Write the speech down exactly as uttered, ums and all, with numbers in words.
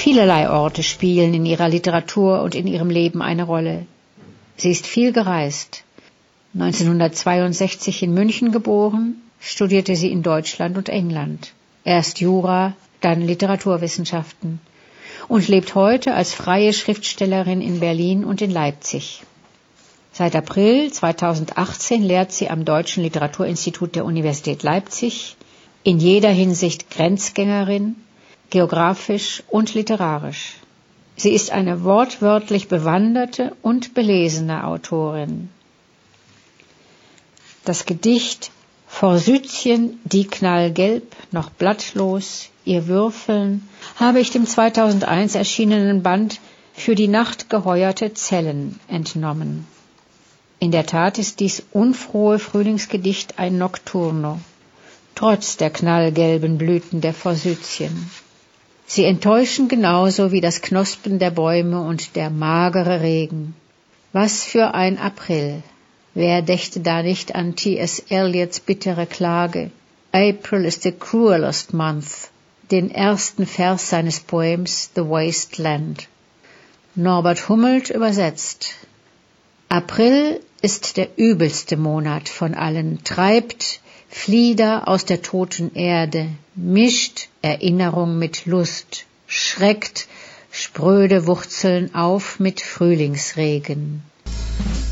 Vielerlei Orte spielen in ihrer Literatur und in ihrem Leben eine Rolle. Sie ist viel gereist. neunzehnhundertzweiundsechzig in München geboren, studierte sie in Deutschland und England. Erst Jura, dann Literaturwissenschaften und lebt heute als freie Schriftstellerin in Berlin und in Leipzig. Seit April zweitausendachtzehn lehrt sie am Deutschen Literaturinstitut der Universität Leipzig, in jeder Hinsicht Grenzgängerin, geografisch und literarisch. Sie ist eine wortwörtlich bewanderte und belesene Autorin. Das Gedicht Forsythien, die knallgelb, noch blattlos, ihr Würfeln, habe ich dem zweitausendeins erschienenen Band Für die Nacht geheuerte Zellen entnommen. In der Tat ist dies unfrohe Frühlingsgedicht ein Nocturno, trotz der knallgelben Blüten der Forsythien. Sie enttäuschen genauso wie das Knospen der Bäume und der magere Regen. Was für ein April! Wer dächte da nicht an T S Eliots bittere Klage? April is the cruelest month, den ersten Vers seines Poems The Waste Land. Norbert Hummelt übersetzt. April ist der übelste Monat von allen, treibt Flieder aus der toten Erde, mischt Erinnerung mit Lust, schreckt spröde Wurzeln auf mit Frühlingsregen.